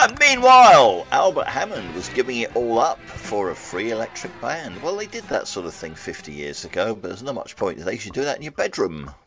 And meanwhile, Albert Hammond was giving it all up for a free electric band. Well, they did that sort of thing 50 years ago, but there's not much point today. You should do that in your bedroom.